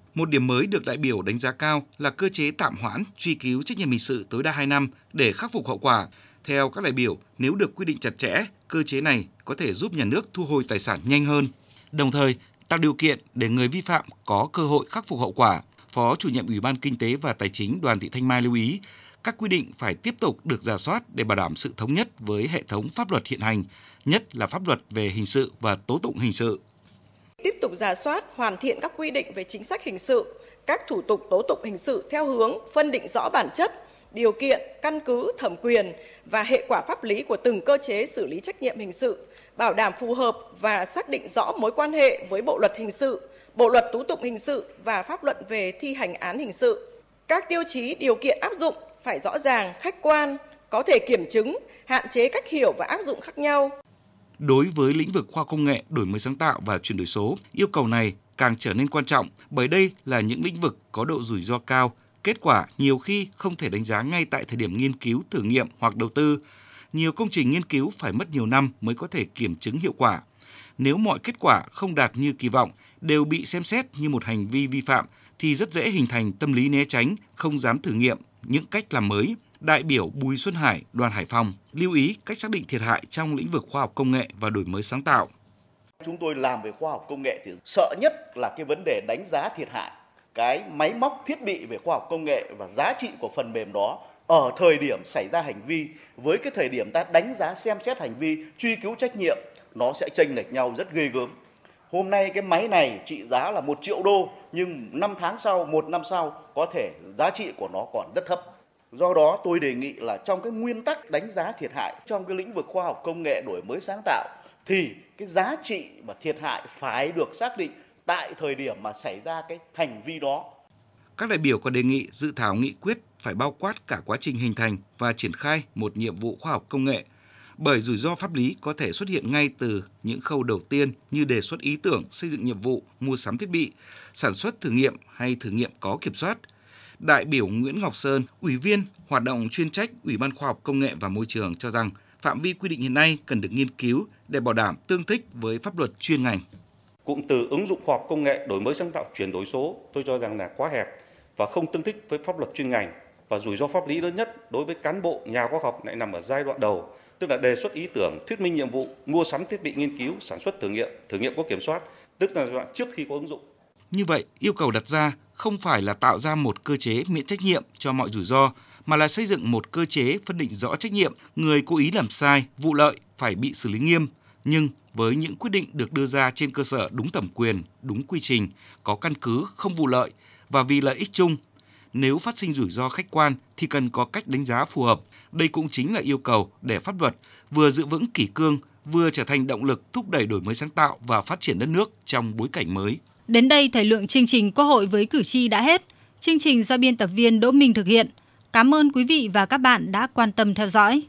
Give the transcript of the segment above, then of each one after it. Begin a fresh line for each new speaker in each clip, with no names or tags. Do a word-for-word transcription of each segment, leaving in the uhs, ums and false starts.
Một điểm mới được đại biểu đánh giá cao là cơ chế tạm hoãn truy cứu trách nhiệm hình sự tối đa hai năm để khắc phục hậu quả. Theo các đại biểu, nếu được quy định chặt chẽ, cơ chế này có thể giúp nhà nước thu hồi tài sản nhanh hơn, đồng thời tạo điều kiện để người vi phạm có cơ hội khắc phục hậu quả. Phó chủ nhiệm Ủy ban Kinh tế và Tài chính Đoàn Thị Thanh Mai lưu ý, các quy định phải tiếp tục được rà soát để bảo đảm sự thống nhất với hệ thống pháp luật hiện hành, nhất là pháp luật về hình sự và tố tụng hình sự.
Tiếp tục rà soát, hoàn thiện các quy định về chính sách hình sự, các thủ tục tố tụng hình sự theo hướng phân định rõ bản chất, điều kiện, căn cứ, thẩm quyền và hệ quả pháp lý của từng cơ chế xử lý trách nhiệm hình sự, bảo đảm phù hợp và xác định rõ mối quan hệ với Bộ luật hình sự, Bộ luật tố tụng hình sự và pháp luật về thi hành án hình sự. Các tiêu chí điều kiện áp dụng phải rõ ràng, khách quan, có thể kiểm chứng, hạn chế cách hiểu và áp dụng khác nhau.
Đối với lĩnh vực khoa học công nghệ, đổi mới sáng tạo và chuyển đổi số, yêu cầu này càng trở nên quan trọng bởi đây là những lĩnh vực có độ rủi ro cao, kết quả nhiều khi không thể đánh giá ngay tại thời điểm nghiên cứu, thử nghiệm hoặc đầu tư. Nhiều công trình nghiên cứu phải mất nhiều năm mới có thể kiểm chứng hiệu quả. Nếu mọi kết quả không đạt như kỳ vọng, đều bị xem xét như một hành vi vi phạm, thì rất dễ hình thành tâm lý né tránh, không dám thử nghiệm những cách làm mới. Đại biểu Bùi Xuân Hải, đoàn Hải Phòng lưu ý cách xác định thiệt hại trong lĩnh vực khoa học công nghệ và đổi mới sáng tạo.
Chúng tôi làm về khoa học công nghệ thì sợ nhất là cái vấn đề đánh giá thiệt hại, cái máy móc thiết bị về khoa học công nghệ và giá trị của phần mềm đó ở thời điểm xảy ra hành vi với cái thời điểm ta đánh giá xem xét hành vi, truy cứu trách nhiệm, nó sẽ chênh lệch nhau rất ghê gớm. Hôm nay cái máy này trị giá là một triệu đô, nhưng năm tháng sau, một năm sau có thể giá trị của nó còn rất thấp. Do đó tôi đề nghị là trong cái nguyên tắc đánh giá thiệt hại trong cái lĩnh vực khoa học công nghệ đổi mới sáng tạo thì cái giá trị mà thiệt hại phải được xác định tại thời điểm mà xảy ra cái hành vi đó.
Các đại biểu còn đề nghị dự thảo nghị quyết phải bao quát cả quá trình hình thành và triển khai một nhiệm vụ khoa học công nghệ, bởi rủi ro pháp lý có thể xuất hiện ngay từ những khâu đầu tiên như đề xuất ý tưởng, xây dựng nhiệm vụ, mua sắm thiết bị, sản xuất thử nghiệm hay thử nghiệm có kiểm soát. Đại biểu Nguyễn Ngọc Sơn, Ủy viên hoạt động chuyên trách Ủy ban Khoa học Công nghệ và Môi trường cho rằng phạm vi quy định hiện nay cần được nghiên cứu để bảo đảm tương thích với pháp luật chuyên ngành.
Cụm từ ứng dụng khoa học công nghệ đổi mới sáng tạo chuyển đổi số tôi cho rằng là quá hẹp và không tương thích với pháp luật chuyên ngành, và rủi ro pháp lý lớn nhất đối với cán bộ, nhà khoa học lại nằm ở giai đoạn đầu, tức là đề xuất ý tưởng, thuyết minh nhiệm vụ, mua sắm thiết bị nghiên cứu, sản xuất thử nghiệm, thử nghiệm có kiểm soát, tức là giai đoạn trước khi có ứng dụng.
Như vậy, yêu cầu đặt ra không phải là tạo ra một cơ chế miễn trách nhiệm cho mọi rủi ro, mà là xây dựng một cơ chế phân định rõ trách nhiệm, người cố ý làm sai, vụ lợi phải bị xử lý nghiêm, nhưng với những quyết định được đưa ra trên cơ sở đúng thẩm quyền, đúng quy trình, có căn cứ, không vụ lợi và vì lợi ích chung. Nếu phát sinh rủi ro khách quan thì cần có cách đánh giá phù hợp. Đây cũng chính là yêu cầu để pháp luật vừa giữ vững kỷ cương, vừa trở thành động lực thúc đẩy đổi mới sáng tạo và phát triển đất nước trong bối cảnh mới.
Đến đây, thời lượng chương trình Quốc hội với cử tri đã hết. Chương trình do biên tập viên Đỗ Minh thực hiện. Cảm ơn quý vị và các bạn đã quan tâm theo dõi.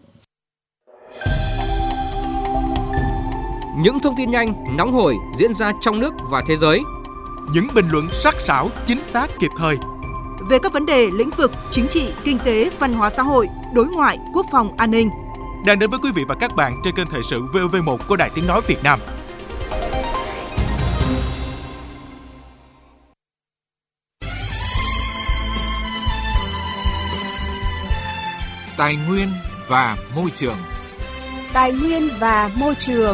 Những thông tin nhanh, nóng hổi diễn ra trong nước và thế giới.
Những bình luận sắc sảo, chính xác, kịp thời.
Về các vấn đề lĩnh vực chính trị, kinh tế, văn hóa xã hội, đối ngoại, quốc phòng, an ninh.
Đang đến với quý vị và các bạn trên kênh Thời sự vê o vê một của Đài Tiếng nói Việt Nam. Tài nguyên và môi trường.
Tài nguyên và môi trường.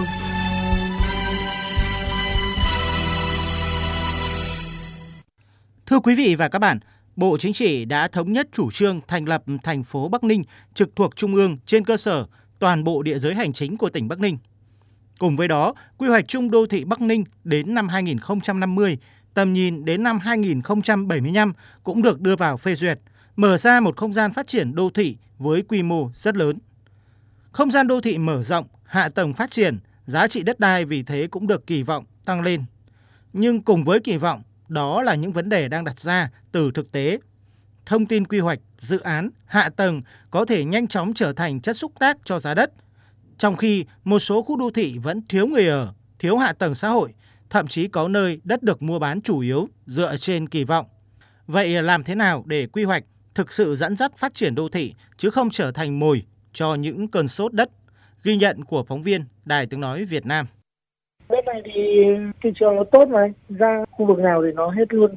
Thưa quý vị và các bạn, Bộ Chính trị đã thống nhất chủ trương thành lập thành phố Bắc Ninh trực thuộc Trung ương trên cơ sở toàn bộ địa giới hành chính của tỉnh Bắc Ninh. Cùng với đó, quy hoạch chung đô thị Bắc Ninh đến năm hai nghìn không trăm năm mươi, tầm nhìn đến năm hai nghìn không trăm bảy mươi lăm cũng được đưa vào phê duyệt, mở ra một không gian phát triển đô thị với quy mô rất lớn. Không gian đô thị mở rộng, hạ tầng phát triển, giá trị đất đai vì thế cũng được kỳ vọng tăng lên. Nhưng cùng với kỳ vọng, đó là những vấn đề đang đặt ra từ thực tế. Thông tin quy hoạch, dự án, hạ tầng có thể nhanh chóng trở thành chất xúc tác cho giá đất, trong khi một số khu đô thị vẫn thiếu người ở, thiếu hạ tầng xã hội, thậm chí có nơi đất được mua bán chủ yếu dựa trên kỳ vọng. Vậy làm thế nào để quy hoạch thực sự dẫn dắt phát triển đô thị chứ không trở thành mồi cho những cơn sốt đất? Ghi nhận của phóng viên Đài Tiếng nói Việt Nam.
Bên này thì thị trường nó tốt mà, ra khu vực nào thì nó hết luôn.